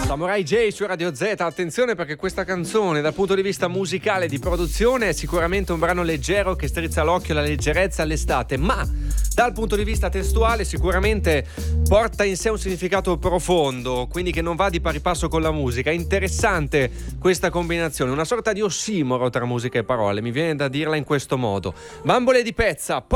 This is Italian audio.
Samurai J su Radio Z, attenzione perché questa canzone dal punto di vista musicale di produzione è sicuramente un brano leggero che strizza l'occhio alla leggerezza all'estate, ma dal punto di vista testuale sicuramente porta in sé un significato profondo, quindi che non va di pari passo con la musica. È interessante questa combinazione, una sorta di ossimoro tra musica e parole, mi viene da dirla in questo modo. Bambole di Pezza,